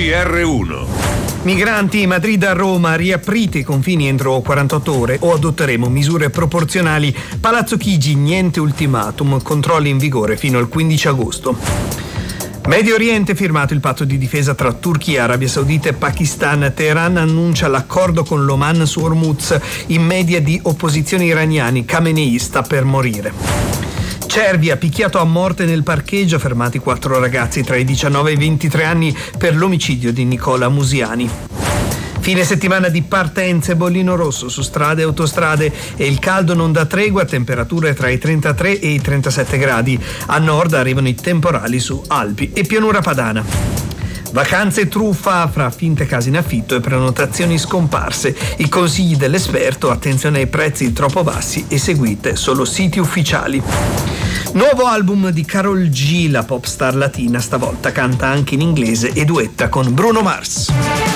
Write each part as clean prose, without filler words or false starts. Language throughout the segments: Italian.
GR1. Migranti, Madrid a Roma, riaprite i confini entro 48 ore o adotteremo misure proporzionali. Palazzo Chigi, niente ultimatum, controlli in vigore fino al 15 agosto. Medio Oriente, firmato il patto di difesa tra Turchia, Arabia Saudita e Pakistan. Teheran annuncia l'accordo con l'Oman su Hormuz. In media di opposizione iraniani, Khamenei sta per morire. Cervia, picchiato a morte nel parcheggio, fermati 4 ragazzi tra i 19 e i 23 anni per l'omicidio di Nicola Musiani. Fine settimana di partenze, bollino rosso su strade e autostrade e il caldo non dà tregua, temperature tra i 33 e i 37 gradi. A nord arrivano i temporali su Alpi e pianura padana. Vacanze e truffa fra finte case in affitto e prenotazioni scomparse. I consigli dell'esperto: attenzione ai prezzi troppo bassi e seguite solo siti ufficiali. Nuovo album di Karol G, la pop star latina stavolta canta anche in inglese e duetta con Bruno Mars.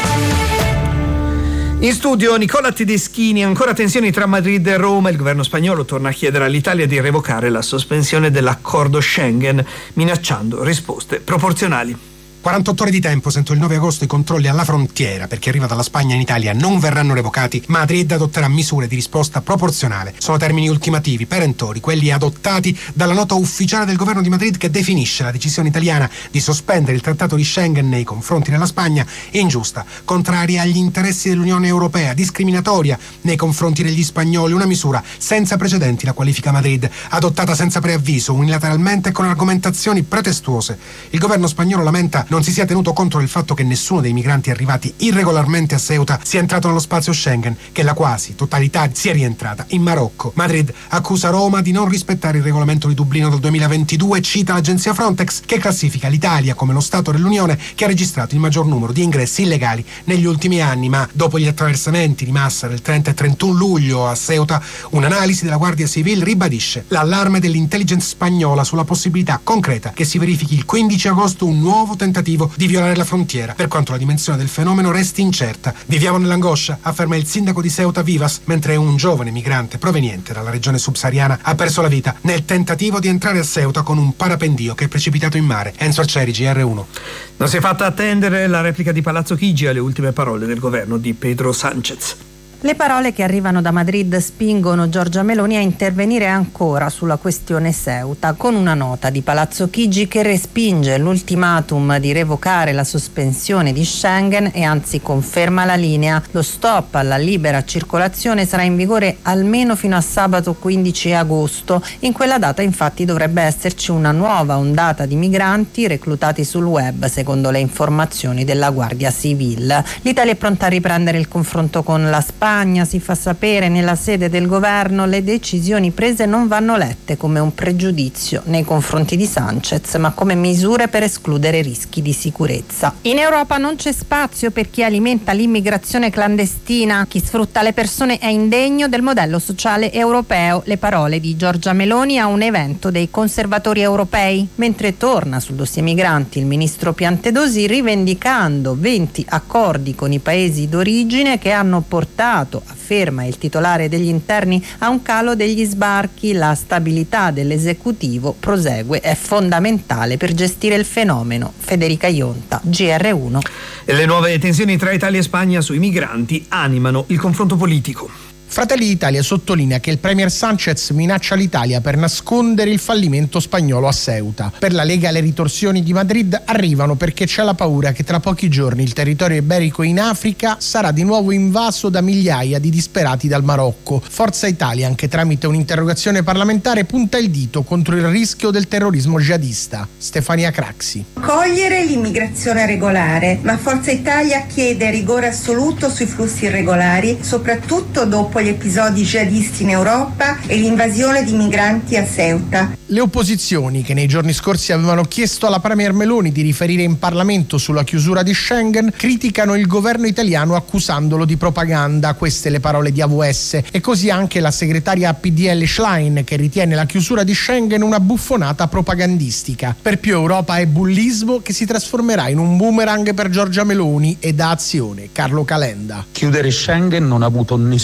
In studio Nicola Tedeschini. Ancora tensioni tra Madrid e Roma. Il governo spagnolo torna a chiedere all'Italia di revocare la sospensione dell'accordo Schengen, minacciando risposte proporzionali. 48 ore di tempo, sento il 9 agosto i controlli alla frontiera per chi arriva dalla Spagna in Italia non verranno revocati. Madrid adotterà misure di risposta proporzionale. Sono termini ultimativi, perentori, quelli adottati dalla nota ufficiale del governo di Madrid che definisce la decisione italiana di sospendere il trattato di Schengen nei confronti della Spagna ingiusta, contraria agli interessi dell'Unione Europea, discriminatoria nei confronti degli spagnoli, una misura senza precedenti, la qualifica Madrid, adottata senza preavviso, unilateralmente e con argomentazioni pretestuose. Il governo spagnolo lamenta non si sia tenuto conto del fatto che nessuno dei migranti arrivati irregolarmente a Ceuta sia entrato nello spazio Schengen, che la quasi totalità sia rientrata in Marocco. Madrid accusa Roma di non rispettare il regolamento di Dublino del 2022 e cita l'agenzia Frontex, che classifica l'Italia come lo Stato dell'Unione che ha registrato il maggior numero di ingressi illegali negli ultimi anni. Ma dopo gli attraversamenti di massa del 30 e 31 luglio a Ceuta, un'analisi della Guardia Civil ribadisce l'allarme dell'intelligence spagnola sulla possibilità concreta che si verifichi il 15 agosto un nuovo tentativo di violare la frontiera, per quanto la dimensione del fenomeno resti incerta. Viviamo nell'angoscia, afferma il sindaco di Ceuta Vivas, mentre un giovane migrante proveniente dalla regione subsahariana ha perso la vita nel tentativo di entrare a Ceuta con un parapendio che è precipitato in mare. Enzo Arcieri, GR1. Non si è fatta attendere la replica di Palazzo Chigi alle ultime parole del governo di Pedro Sánchez. Le parole che arrivano da Madrid spingono Giorgia Meloni a intervenire ancora sulla questione Ceuta, con una nota di Palazzo Chigi che respinge l'ultimatum di revocare la sospensione di Schengen e anzi conferma la linea. Lo stop alla libera circolazione sarà in vigore almeno fino a sabato 15 agosto. In quella data infatti dovrebbe esserci una nuova ondata di migranti reclutati sul web, secondo le informazioni della Guardia Civil. L'Italia è pronta a riprendere il confronto con la Spagna. Si fa sapere nella sede del governo le decisioni prese non vanno lette come un pregiudizio nei confronti di Sánchez, ma come misure per escludere rischi di sicurezza. In Europa non c'è spazio per chi alimenta l'immigrazione clandestina. Chi sfrutta le persone è indegno del modello sociale europeo. Le parole di Giorgia Meloni a un evento dei conservatori europei. Mentre torna sul dossier migranti il ministro Piantedosi, rivendicando 20 accordi con i paesi d'origine che hanno portato, afferma il titolare degli interni, a un calo degli sbarchi. La stabilità dell'esecutivo, prosegue, è fondamentale per gestire il fenomeno. Federica Ionta, GR1. E le nuove tensioni tra Italia e Spagna sui migranti animano il confronto politico. Fratelli d'Italia sottolinea che il premier Sánchez minaccia l'Italia per nascondere il fallimento spagnolo a Ceuta. Per la Lega le ritorsioni di Madrid arrivano perché c'è la paura che tra pochi giorni il territorio iberico in Africa sarà di nuovo invaso da migliaia di disperati dal Marocco. Forza Italia, anche tramite un'interrogazione parlamentare, punta il dito contro il rischio del terrorismo jihadista. Stefania Craxi. Cogliere l'immigrazione regolare, ma Forza Italia chiede rigore assoluto sui flussi irregolari, soprattutto dopo gli episodi jihadisti in Europa e l'invasione di migranti a Ceuta. Le opposizioni, che nei giorni scorsi avevano chiesto alla premier Meloni di riferire in Parlamento sulla chiusura di Schengen, criticano il governo italiano accusandolo di propaganda. Queste le parole di AVS. E così anche la segretaria PDL Schlein, che ritiene la chiusura di Schengen una buffonata propagandistica. Per più Europa è bullismo che si trasformerà in un boomerang per Giorgia Meloni e da Azione Carlo Calenda. Chiudere Schengen non ha avuto nessun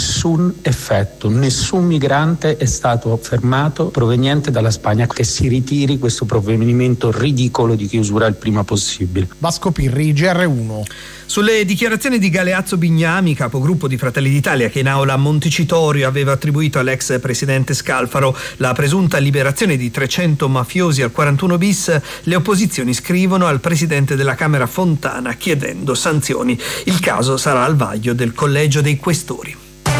nessun effetto, nessun migrante è stato fermato proveniente dalla Spagna. Che si ritiri questo provvedimento ridicolo di chiusura il prima possibile. Vasco Pirri, GR1. Sulle dichiarazioni di Galeazzo Bignami, capogruppo di Fratelli d'Italia, che in aula a Montecitorio aveva attribuito all'ex presidente Scalfaro la presunta liberazione di 300 mafiosi al 41 bis, le opposizioni scrivono al presidente della Camera Fontana chiedendo sanzioni. Il caso sarà al vaglio del Collegio dei Questori.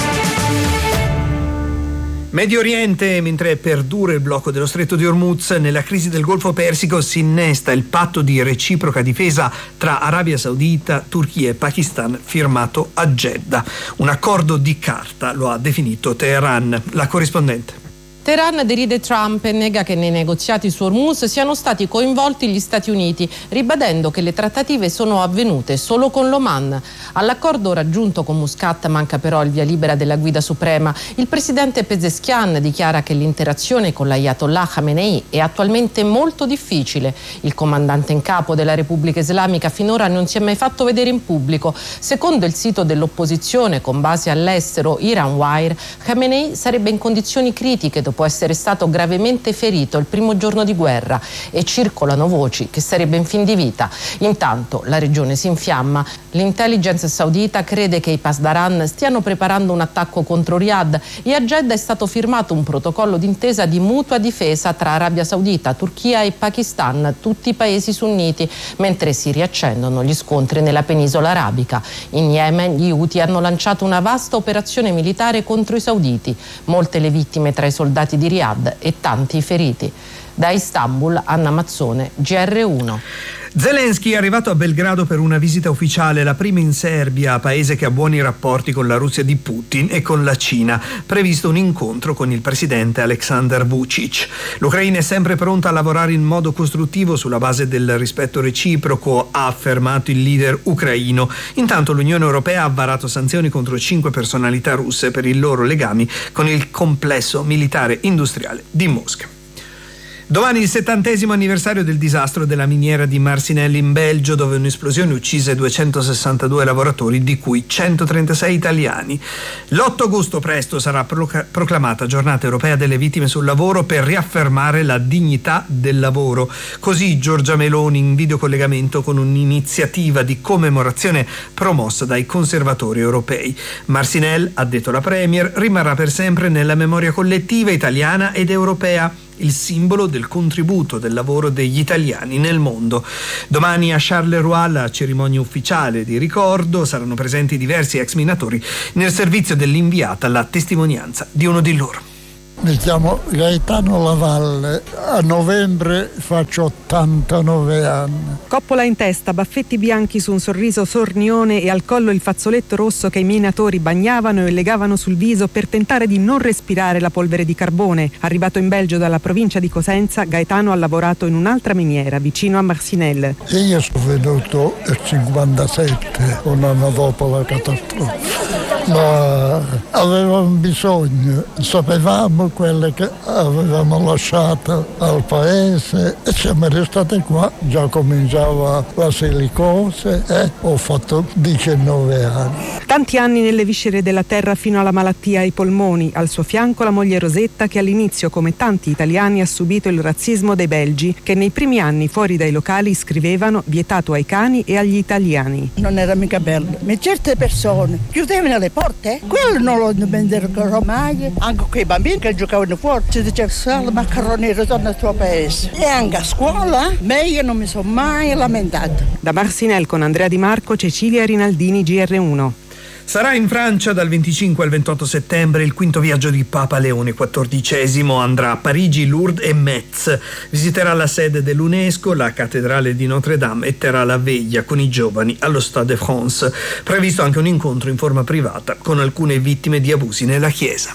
Medio Oriente, mentre perdura il blocco dello Stretto di Hormuz, nella crisi del Golfo Persico si innesta il patto di reciproca difesa tra Arabia Saudita, Turchia e Pakistan firmato a Jeddah. Un accordo di carta, lo ha definito Teheran. La corrispondente. Teheran deride Trump e nega che nei negoziati su Hormuz siano stati coinvolti gli Stati Uniti, ribadendo che le trattative sono avvenute solo con l'Oman. All'accordo raggiunto con Muscat manca però il via libera della guida suprema. Il presidente Pezeshkian dichiara che l'interazione con l'Ayatollah Khamenei è attualmente molto difficile. Il comandante in capo della Repubblica Islamica finora non si è mai fatto vedere in pubblico. Secondo il sito dell'opposizione con base all'estero Iranwire, Khamenei sarebbe in condizioni critiche dopo essere stato gravemente ferito il primo giorno di guerra e circolano voci che sarebbe in fin di vita. Intanto la regione si infiamma. L'intelligence saudita crede che i Pasdaran stiano preparando un attacco contro Riyadh e a Jeddah è stato firmato un protocollo d'intesa di mutua difesa tra Arabia Saudita, Turchia e Pakistan, tutti i paesi sunniti, mentre si riaccendono gli scontri nella penisola arabica. In Yemen gli Houthi hanno lanciato una vasta operazione militare contro i sauditi, molte le vittime tra i soldati di Riyadh e tanti i feriti. Da Istanbul, Anna Mazzone, GR1. Zelensky è arrivato a Belgrado per una visita ufficiale, la prima in Serbia, paese che ha buoni rapporti con la Russia di Putin e con la Cina. Previsto un incontro con il presidente Aleksandar Vučić. L'Ucraina è sempre pronta a lavorare in modo costruttivo sulla base del rispetto reciproco, ha affermato il leader ucraino. Intanto l'Unione Europea ha varato sanzioni contro 5 personalità russe per i loro legami con il complesso militare industriale di Mosca. Domani il 70° anniversario del disastro della miniera di Marcinelle in Belgio, dove un'esplosione uccise 262 lavoratori, di cui 136 italiani. L'8 agosto presto sarà proclamata Giornata Europea delle Vittime sul Lavoro per riaffermare la dignità del lavoro. Così Giorgia Meloni in videocollegamento con un'iniziativa di commemorazione promossa dai conservatori europei. Marcinelle, ha detto la Premier, rimarrà per sempre nella memoria collettiva italiana ed europea, il simbolo del contributo del lavoro degli italiani nel mondo. Domani a Charleroi la cerimonia ufficiale di ricordo, saranno presenti diversi ex minatori nel servizio dell'inviata alla testimonianza di uno di loro. Mi chiamo Gaetano Lavalle, a novembre faccio 89 anni. Coppola in testa, baffetti bianchi su un sorriso sornione e al collo il fazzoletto rosso che i minatori bagnavano e legavano sul viso per tentare di non respirare la polvere di carbone. Arrivato in Belgio dalla provincia di Cosenza, Gaetano ha lavorato in un'altra miniera vicino a Marcinelle. E io sono venuto nel 57, un anno dopo la catastrofe. Ma avevamo bisogno, sapevamo quelle che avevamo lasciato al paese e siamo restati qua. Già cominciava la silicose e ho fatto 19 anni. Tanti anni nelle viscere della terra fino alla malattia ai polmoni. Al suo fianco la moglie Rosetta, che all'inizio, come tanti italiani, ha subito il razzismo dei belgi, che nei primi anni fuori dai locali scrivevano vietato ai cani e agli italiani. Non era mica bello, ma certe persone chiudevano le porte, quello non lo dimenticherò mai. Anche quei bambini che giocavano fuori si diceva solo macaroni, ritorna al tuo paese. E anche a scuola, ma io non mi sono mai lamentato. Da Marcinelle con Andrea Di Marco, Cecilia Rinaldini, GR1. Sarà in Francia dal 25 al 28 settembre il quinto viaggio di Papa Leone XIV. Andrà a Parigi, Lourdes e Metz. Visiterà la sede dell'UNESCO, la cattedrale di Notre Dame e terrà la veglia con i giovani allo Stade de France. Previsto anche un incontro in forma privata con alcune vittime di abusi nella Chiesa.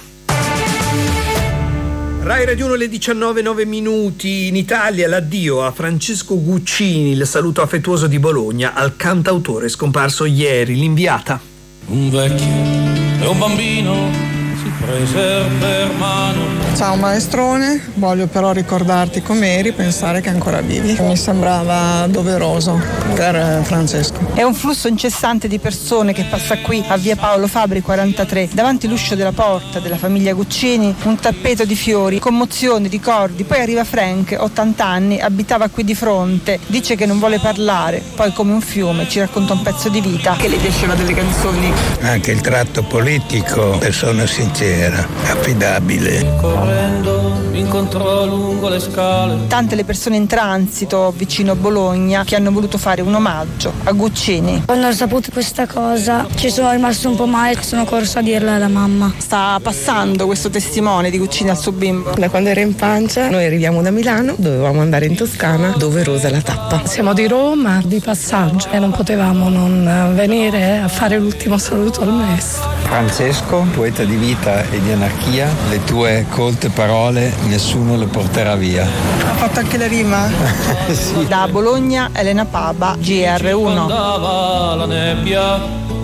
Rai Radio 1 le 19:09. In Italia l'addio a Francesco Guccini, il saluto affettuoso di Bologna al cantautore scomparso ieri, l'inviata. Un vecchio e un bambino si Ciao maestrone, voglio però ricordarti com'eri, pensare che ancora vivi. Mi sembrava doveroso per Francesco. È un flusso incessante di persone che passa qui a via Paolo Fabri 43, davanti all'uscio della porta della famiglia Guccini, un tappeto di fiori, commozioni, ricordi. Poi arriva Frank, 80 anni, abitava qui di fronte, dice che non vuole parlare, poi come un fiume ci racconta un pezzo di vita che le piaceva delle canzoni. Anche il tratto politico, persona sincera, affidabile. Correndo mi incontrò lungo le scale. Tante le persone in transito vicino a Bologna che hanno voluto fare un omaggio a Guccini. Quando ho saputo questa cosa ci sono rimasto un po' male, sono corso a dirla alla mamma. Sta passando questo testimone di Guccini al suo bimbo. Da quando era in pancia noi arriviamo da Milano, dovevamo andare in Toscana, doverosa la tappa. Siamo di Roma, di passaggio e non potevamo non venire a fare l'ultimo saluto al maestro. Francesco, poeta di vita e di anarchia, le tue colte parole nessuno le porterà via. Ha fatto anche la rima? Sì. Da Bologna Elena Paba, GR1. La nebbia,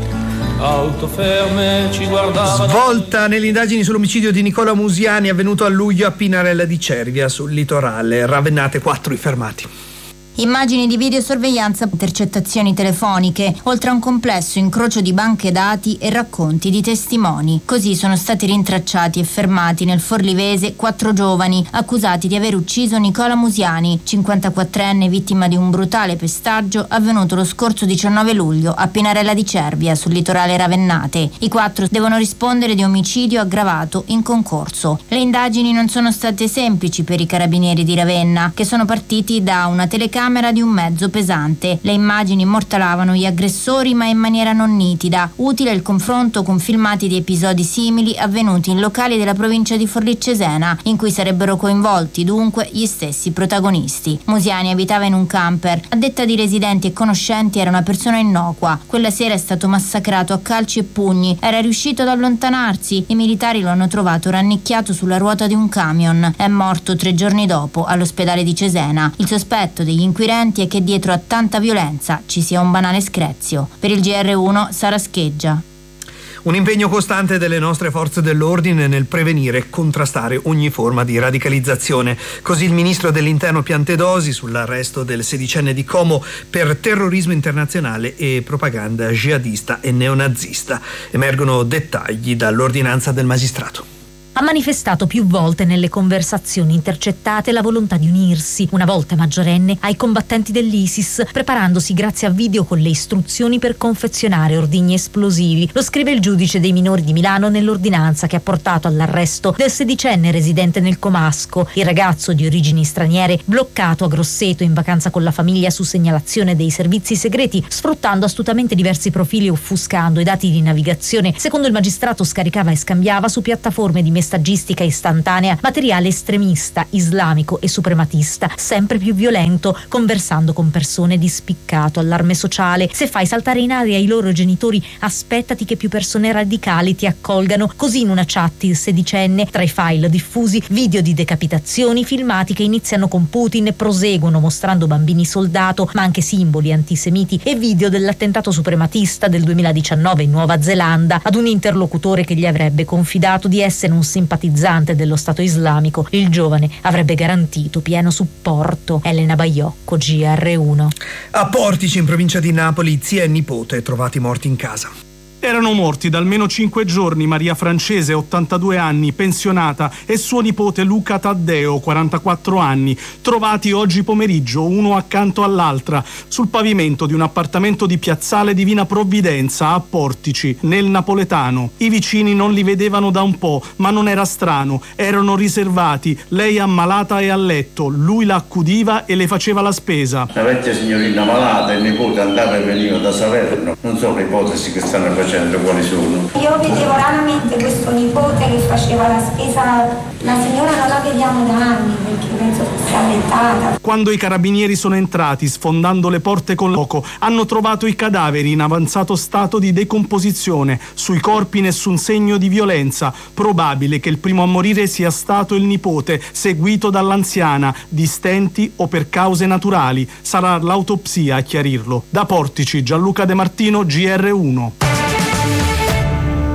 auto ferme ci guardava. Svolta nelle indagini sull'omicidio di Nicola Musiani avvenuto a luglio a Pinarella di Cervia sul litorale. Ravennate 4 i fermati. Immagini di videosorveglianza, intercettazioni telefoniche, oltre a un complesso incrocio di banche dati e racconti di testimoni. Così sono stati rintracciati e fermati nel Forlivese 4 giovani accusati di aver ucciso Nicola Musiani, 54enne vittima di un brutale pestaggio avvenuto lo scorso 19 luglio a Pinarella di Cervia, sul litorale ravennate. I 4 devono rispondere di omicidio aggravato in concorso. Le indagini non sono state semplici per i carabinieri di Ravenna, che sono partiti da una telecamera di un mezzo pesante. Le immagini immortalavano gli aggressori ma in maniera non nitida. Utile il confronto con filmati di episodi simili avvenuti in locali della provincia di Forlì-Cesena, in cui sarebbero coinvolti dunque gli stessi protagonisti. Musiani abitava in un camper. A detta di residenti e conoscenti era una persona innocua. Quella sera è stato massacrato a calci e pugni. Era riuscito ad allontanarsi. I militari lo hanno trovato rannicchiato sulla ruota di un camion. È morto 3 giorni dopo all'ospedale di Cesena. Il sospetto degli inquirenti è che dietro a tanta violenza ci sia un banale screzio. Per il GR1 Sara Scheggia. Un impegno costante delle nostre forze dell'ordine nel prevenire e contrastare ogni forma di radicalizzazione. Così il ministro dell'Interno Piantedosi sull'arresto del 16enne di Como per terrorismo internazionale e propaganda jihadista e neonazista. Emergono dettagli dall'ordinanza del magistrato. Ha manifestato più volte nelle conversazioni intercettate la volontà di unirsi, una volta maggiorenne, ai combattenti dell'ISIS, preparandosi grazie a video con le istruzioni per confezionare ordigni esplosivi. Lo scrive il giudice dei minori di Milano nell'ordinanza che ha portato all'arresto del 16enne residente nel Comasco, il ragazzo di origini straniere bloccato a Grosseto in vacanza con la famiglia su segnalazione dei servizi segreti, sfruttando astutamente diversi profili e offuscando i dati di navigazione. Secondo il magistrato scaricava e scambiava su piattaforme di messaggistica istantanea materiale estremista, islamico e suprematista, sempre più violento, conversando con persone di spiccato allarme sociale. Se fai saltare in aria i loro genitori, aspettati che più persone radicali ti accolgano. Così in una chat il 16enne, tra i file diffusi, video di decapitazioni, filmati che iniziano con Putin e proseguono mostrando bambini soldato, ma anche simboli antisemiti, e video dell'attentato suprematista del 2019 in Nuova Zelanda ad un interlocutore che gli avrebbe confidato di essere un simpatizzante dello Stato islamico. Il giovane avrebbe garantito pieno supporto. Elena Baiocco, GR1. A Portici, in provincia di Napoli, zia e nipote trovati morti in casa. Erano morti da almeno 5 giorni Maria Francese, 82 anni, pensionata, e suo nipote Luca Taddeo, 44 anni, trovati oggi pomeriggio, uno accanto all'altra, sul pavimento di un appartamento di Piazzale Divina Provvidenza a Portici, nel napoletano. I vicini non li vedevano da un po', ma non era strano, erano riservati, lei ammalata e a letto, lui la accudiva e le faceva la spesa. La vecchia signorina malata, il nipote andava e veniva da Salerno, non so le ipotesi che stanno facendo. Quali sono? Io vedevo raramente questo nipote che faceva la spesa, la signora non la vediamo da anni perché penso che sia allentata. Quando i carabinieri sono entrati sfondando le porte con loco, hanno trovato i cadaveri in avanzato stato di decomposizione, sui corpi nessun segno di violenza, probabile che il primo a morire sia stato il nipote, seguito dall'anziana, di stenti o per cause naturali. Sarà l'autopsia a chiarirlo. Da Portici, Gianluca De Martino, GR1.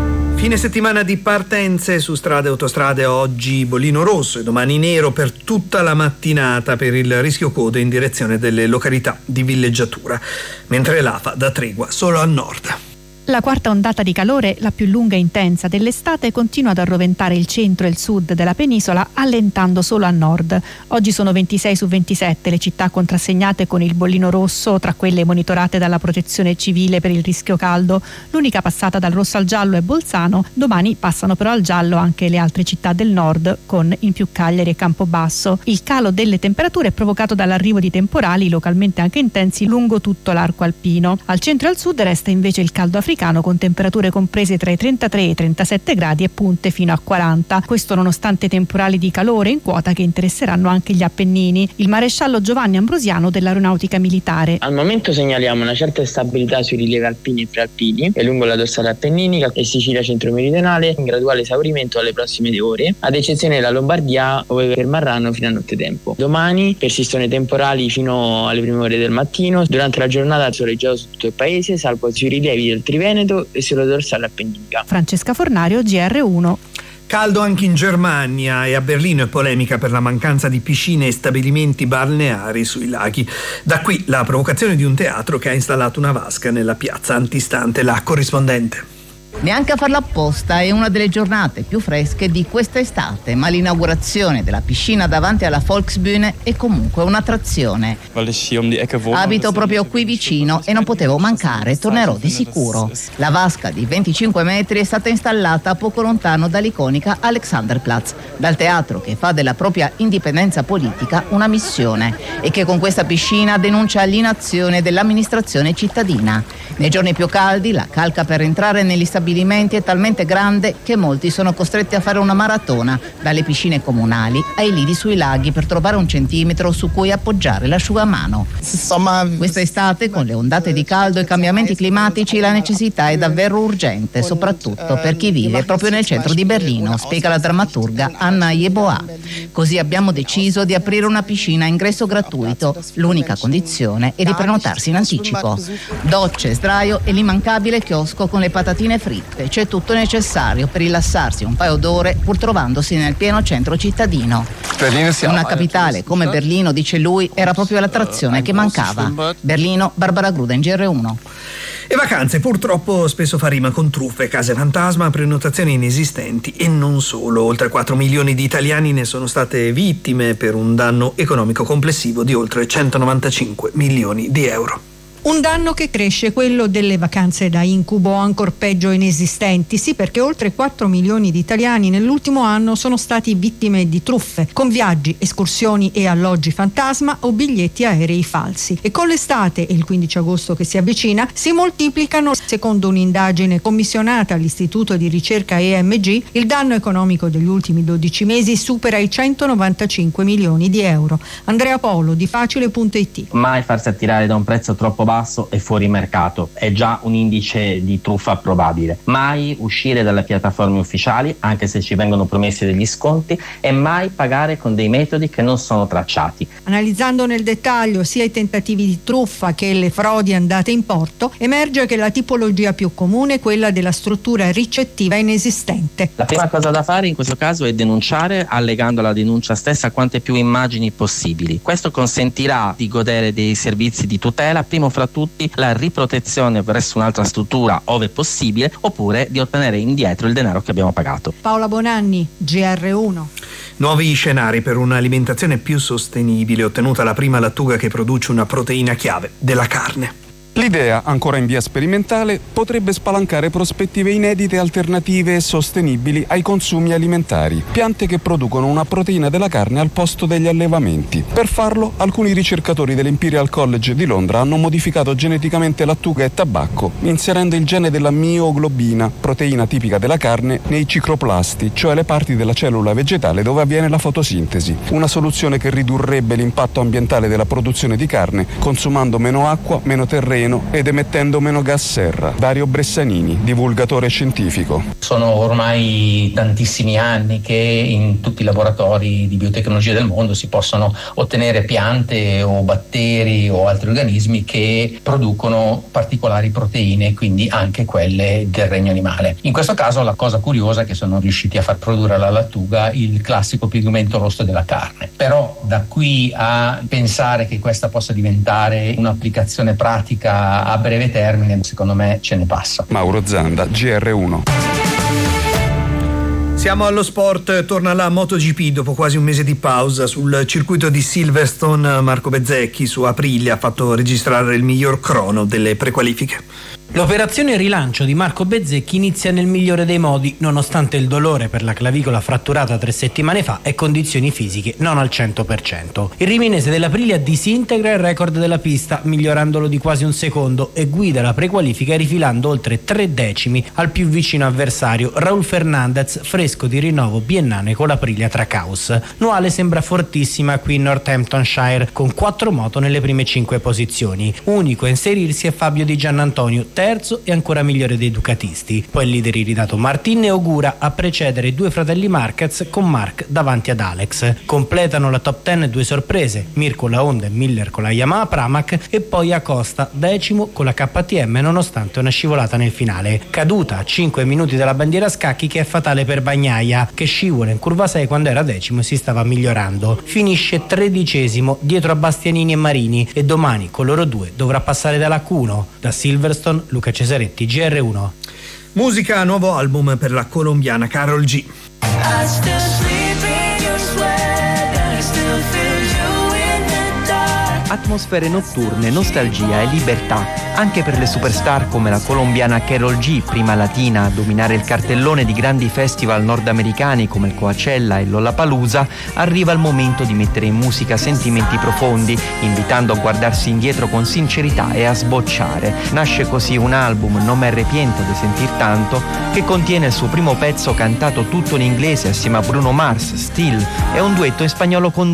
Fine settimana di partenze su strade e autostrade, oggi bollino rosso e domani nero per tutta la mattinata per il rischio code in direzione delle località di villeggiatura, mentre l'AFA dà tregua solo al nord. La quarta ondata di calore, la più lunga e intensa dell'estate, continua ad arroventare il centro e il sud della penisola, allentando solo a nord. Oggi sono 26 su 27 le città contrassegnate con il bollino rosso, tra quelle monitorate dalla Protezione Civile per il rischio caldo. L'unica passata dal rosso al giallo è Bolzano. Domani passano però al giallo anche le altre città del nord, con in più Cagliari e Campobasso. Il calo delle temperature è provocato dall'arrivo di temporali, localmente anche intensi, lungo tutto l'arco alpino. Al centro e al sud resta invece il caldo africano, con temperature comprese tra i 33 e i 37 gradi e punte fino a 40. Questo nonostante temporali di calore in quota che interesseranno anche gli Appennini. Il maresciallo Giovanni Ambrosiano dell'Aeronautica Militare. Al momento segnaliamo una certa stabilità sui rilievi alpini e prealpini e lungo la dorsale appenninica e Sicilia centro-meridionale, in graduale esaurimento alle prossime ore, ad eccezione della Lombardia, dove permarranno fino a nottetempo. Domani persistono i temporali fino alle prime ore del mattino. Durante la giornata soleggiato su tutto il paese, salvo sui rilievi del Triveneto e sulla dorsale appenninica. Francesca Fornario, GR1. Caldo anche in Germania, e a Berlino è polemica per la mancanza di piscine e stabilimenti balneari sui laghi. Da qui la provocazione di un teatro che ha installato una vasca nella piazza antistante la corrispondente. Neanche a farlo apposta, è una delle giornate più fresche di questa estate, ma l'inaugurazione della piscina davanti alla Volksbühne è comunque un'attrazione. Abito proprio qui vicino e non potevo mancare, tornerò di sicuro. La vasca di 25 metri è stata installata poco lontano dall'iconica Alexanderplatz, dal teatro che fa della propria indipendenza politica una missione e che con questa piscina denuncia l'inazione dell'amministrazione cittadina. Nei giorni più caldi la calca per entrare negli stabilimenti è talmente grande che molti sono costretti a fare una maratona dalle piscine comunali ai lidi sui laghi per trovare un centimetro su cui appoggiare l'asciugamano. Questa estate, con le ondate di caldo e i cambiamenti climatici, la necessità è davvero urgente, soprattutto per chi vive proprio nel centro di Berlino, spiega la drammaturga Anna Yeboah. Così abbiamo deciso di aprire una piscina a ingresso gratuito. L'unica condizione è di prenotarsi in anticipo. Docce, sdraio e l'immancabile chiosco con le patatine fritte. C'è tutto necessario per rilassarsi un paio d'ore pur trovandosi nel pieno centro cittadino. Una capitale come Berlino, dice lui, era proprio l'attrazione che mancava. Berlino, Barbara Gruden, GR1. E vacanze purtroppo spesso fa rima con truffe, case fantasma, prenotazioni inesistenti e non solo. Oltre 4 milioni di italiani ne sono state vittime per un danno economico complessivo di oltre 195 milioni di euro. Un danno che cresce, quello delle vacanze da incubo, ancor peggio inesistenti. Sì, perché oltre 4 milioni di italiani nell'ultimo anno sono stati vittime di truffe, con viaggi, escursioni e alloggi fantasma o biglietti aerei falsi. E con l'estate e il 15 agosto che si avvicina, si moltiplicano, secondo un'indagine commissionata all'Istituto di Ricerca EMG, il danno economico degli ultimi 12 mesi supera i 195 milioni di euro. Andrea Polo di Facile.it. Mai farsi attirare da un prezzo troppo basso e fuori mercato è già un indice di truffa probabile. Mai uscire dalle piattaforme ufficiali anche se ci vengono promessi degli sconti e mai pagare con dei metodi che non sono tracciati. Analizzando nel dettaglio sia i tentativi di truffa che le frodi andate in porto, emerge che la tipologia più comune è quella della struttura ricettiva inesistente. La prima cosa da fare in questo caso è denunciare, allegando alla denuncia stessa quante più immagini possibili. Questo consentirà di godere dei servizi di tutela, primo fra tutti la riprotezione presso un'altra struttura ove possibile, oppure di ottenere indietro il denaro che abbiamo pagato. Paola Bonanni, GR1. Nuovi scenari per un'alimentazione più sostenibile, ottenuta la prima lattuga che produce una proteina chiave della carne. L'idea, ancora in via sperimentale, potrebbe spalancare prospettive inedite, alternative e sostenibili ai consumi alimentari, piante che producono una proteina della carne al posto degli allevamenti. Per farlo, alcuni ricercatori dell'Imperial College di Londra hanno modificato geneticamente lattuga e tabacco, inserendo il gene della mioglobina, proteina tipica della carne, nei cicloplasti, cioè le parti della cellula vegetale dove avviene la fotosintesi. Una soluzione che ridurrebbe l'impatto ambientale della produzione di carne, consumando meno acqua, meno terreno meno ed emettendo meno gas serra. Dario Bressanini, divulgatore scientifico. Sono ormai tantissimi anni che in tutti i laboratori di biotecnologia del mondo si possono ottenere piante o batteri o altri organismi che producono particolari proteine, quindi anche quelle del regno animale. In questo caso la cosa curiosa è che sono riusciti a far produrre alla lattuga il classico pigmento rosso della carne. Però da qui a pensare che questa possa diventare un'applicazione pratica a breve termine, secondo me ce ne passa. Mauro Zanda, GR1. Siamo allo sport, torna la MotoGP dopo quasi un mese di pausa. Sul circuito di Silverstone Marco Bezzecchi su Aprilia ha fatto registrare il miglior crono delle prequalifiche. L'operazione rilancio di Marco Bezzecchi inizia nel migliore dei modi, nonostante il dolore per la clavicola fratturata 3 settimane fa e condizioni fisiche non al 100%. Il riminese dell'Aprilia disintegra il record della pista, migliorandolo di quasi un secondo, e guida la prequalifica rifilando oltre 3 decimi al più vicino avversario, Raúl Fernández, fresco di rinnovo biennale con l'Aprilia Trackhouse. Noale sembra fortissima qui in Northamptonshire, con 4 moto nelle prime 5 posizioni. Unico a inserirsi è Fabio Di Giannantonio, terzo e ancora migliore dei ducatisti. Poi il leader iridato Martin e Ogura a precedere i due fratelli Marquez, con Marc davanti ad Alex. Completano la top 10 due sorprese, Mir con la Honda e Miller con la Yamaha Pramac, e poi Acosta decimo con la KTM nonostante una scivolata nel finale. Caduta a 5 minuti dalla bandiera a scacchi che è fatale per Bagnaia, che scivola in curva 6 quando era decimo e si stava migliorando. Finisce 13° dietro a Bastianini e Marini, e domani con loro due dovrà passare dalla Q1. Da Silverstone, Luca Cesaretti, GR1. Musica, nuovo album per la colombiana Karol G. Atmosfere notturne, nostalgia e libertà anche per le superstar come la colombiana Karol G, prima latina a dominare il cartellone di grandi festival nordamericani come il Coachella e Lollapalooza. Arriva il momento di mettere in musica sentimenti profondi, invitando a guardarsi indietro con sincerità e a sbocciare. Nasce così un album, Non me arrepiento de sentir tanto, che contiene il suo primo pezzo cantato tutto in inglese assieme a Bruno Mars, Still, e un duetto in spagnolo con